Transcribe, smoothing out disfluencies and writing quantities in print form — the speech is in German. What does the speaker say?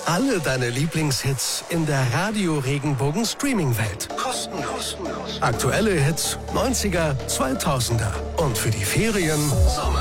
Alle deine Lieblingshits in der Radio Regenbogen Streaming-Welt. Kostenlos. Aktuelle Hits, 90er, 2000er. Und für die Ferien